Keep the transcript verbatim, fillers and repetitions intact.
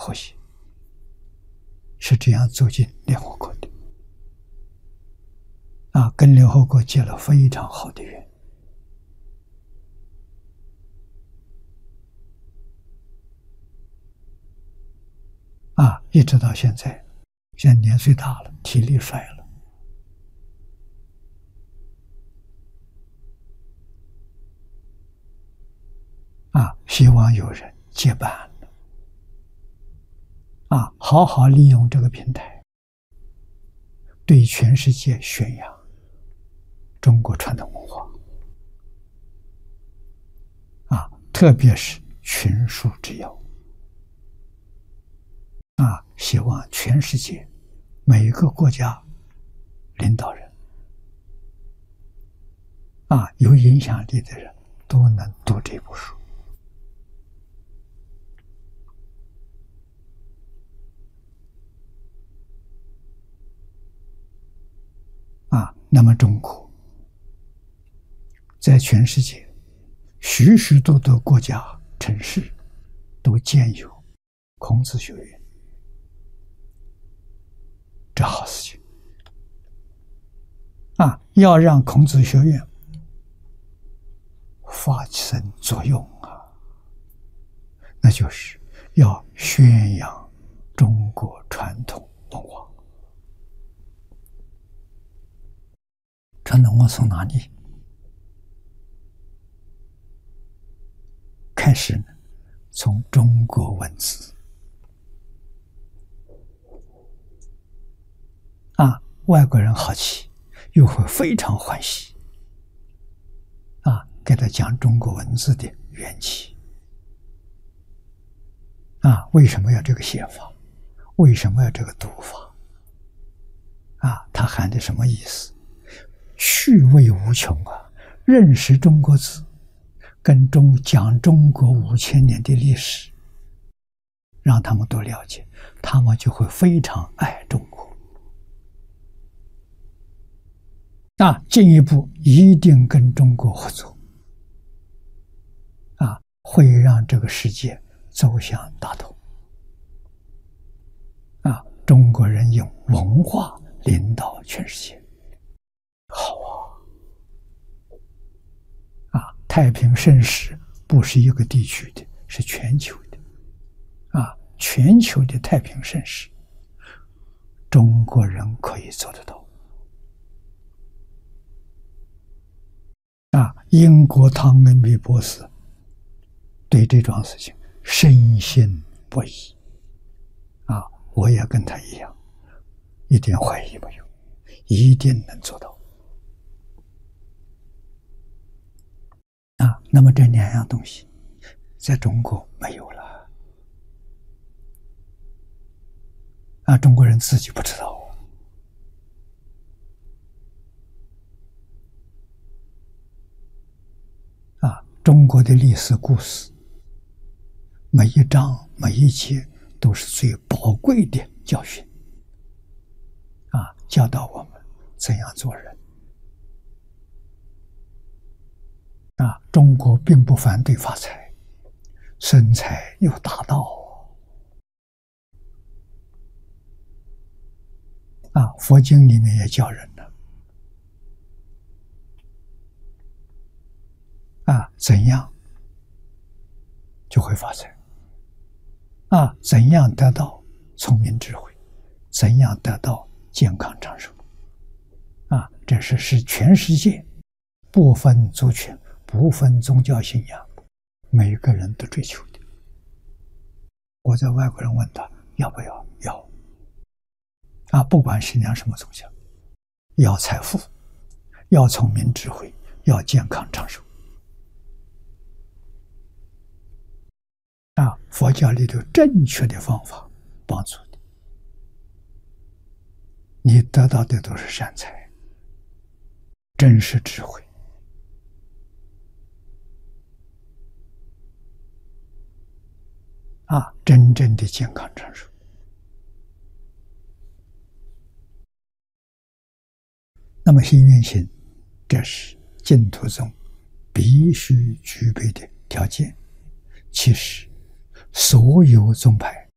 和谐，是这样走进联合国的。啊，跟联合国结了非常好的缘。啊，一直到现在，现在年岁大了，体力衰了。啊，希望有人接班了。啊，好好利用这个平台，对全世界宣扬中国传统文化。啊，特别是群书之要。啊，希望全世界每一个国家领导人，啊，有影响力的人都能读这部书。啊，那么中国在全世界许许多多国家城市都建有孔子学院，这好事情啊！要让孔子学院发生作用啊，那就是要宣扬中国传统文化。传统文化从哪里开始呢？从中国文字啊，外国人好奇，又会非常欢喜啊，给他讲中国文字的缘起啊，为什么要这个写法？为什么要这个读法？啊，它含的什么意思？趣味无穷啊！认识中国字，跟中讲中国五千年的历史，让他们都了解，他们就会非常爱中国。啊，进一步一定跟中国合作，啊，会让这个世界走向大同。啊，中国人用文化领导全世界，好啊！啊，太平盛世不是一个地区的，是全球的。啊，全球的太平盛世，中国人可以做得到。啊，英国汤恩比博士对这桩事情深信不疑。啊，我也跟他一样，一点怀疑没有，一定能做到。啊，那么这两样东西在中国没有了。啊，中国人自己不知道。啊，中国的历史故事，每一章每一节都是最宝贵的教训。啊，教导我们怎样做人。啊，中国并不反对发财，生财有大道。啊，佛经里面也教人了。啊，怎样就会发财？啊，怎样得到聪明智慧？怎样得到健康长寿？啊，这是是全世界不分族群、不分宗教信仰，每个人都追求的。我在外国人问他要不要，要。啊，不管信仰什么宗教，要财富，要聪明智慧，要健康长寿。啊，佛教里头正确的方法帮助你，你得到的都是善财，真实智慧。啊，真正的健康长寿。那么心愿行，这是净土宗必须具备的条件。其实所有宗派